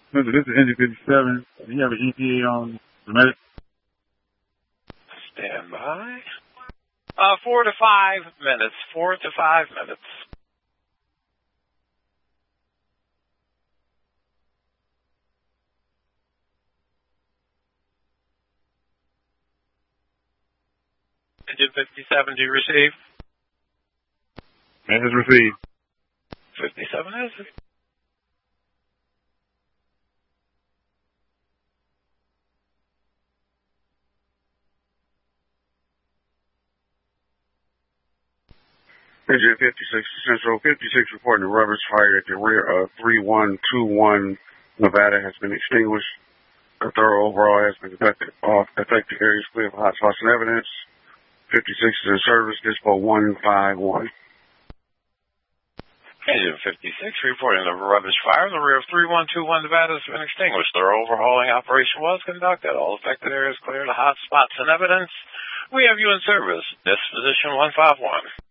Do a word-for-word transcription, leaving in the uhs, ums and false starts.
This is Engine fifty-seven. Do you have an E T A on the medic? Stand by. Uh, four to five minutes. Four to five minutes. Engine fifty-seven, do you receive? It is received. fifty-seven is it? Engine fifty-six Central, fifty-six reporting the rubber's fire at the rear of three one two one Nevada has been extinguished. A thorough overall has been conducted. All affected areas clear of hotspots and evidence. fifty-six is in service, Dispo one five one. Engine fifty-six reporting the rubbish fire. The rear of three one two one Nevada has been extinguished. Thorough overhauling operation was conducted. All affected areas cleared of hotspots and evidence. We have you in service. Disposition one five one.